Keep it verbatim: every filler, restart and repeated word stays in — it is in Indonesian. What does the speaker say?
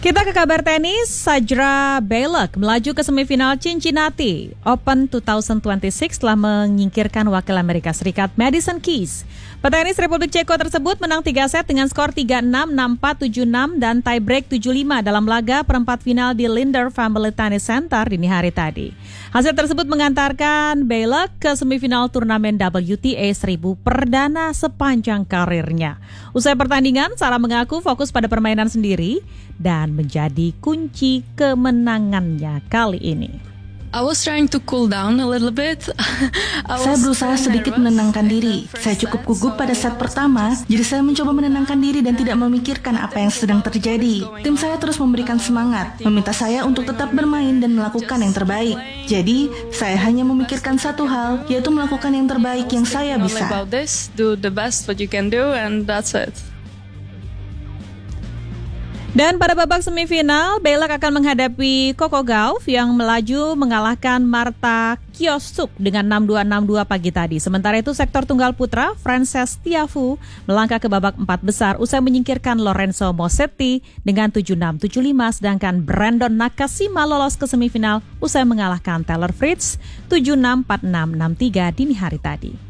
Kita ke kabar tenis. Sandra Belak melaju ke semifinal Cincinnati Open dua ribu dua puluh enam setelah menyingkirkan wakil Amerika Serikat Madison Keys. Petenis Republik Ceko tersebut menang tiga set dengan skor tiga enam, enam empat, tujuh enam dan tiebreak tujuh lima dalam laga perempat final di Lindner Family Tennis Center dini hari tadi. Hasil tersebut mengantarkan Belak ke semifinal turnamen W T A seribu perdana sepanjang karirnya. Usai pertandingan, Sarah mengaku fokus pada permainan sendiri dan menjadi kunci kemenangannya kali ini. I was trying to cool down a little bit. Saya berusaha sedikit menenangkan diri. Saya cukup gugup pada set pertama, jadi saya mencoba menenangkan diri dan tidak memikirkan apa yang sedang terjadi. Tim saya terus memberikan semangat, meminta saya untuk tetap bermain dan melakukan yang terbaik. Jadi, saya hanya memikirkan satu hal, yaitu melakukan yang terbaik yang saya bisa. Do the best what you can do and that's it. Dan pada babak semifinal, Belak akan menghadapi Coco Gauff yang melaju mengalahkan Marta Kiossuk dengan enam dua enam dua pagi tadi. Sementara itu sektor tunggal putra, Frances Tiafoe melangkah ke babak empat besar usai menyingkirkan Lorenzo Musetti dengan tujuh enam tujuh lima, sedangkan Brandon Nakashima lolos ke semifinal usai mengalahkan Taylor Fritz tujuh enam empat enam enam tiga dini hari tadi.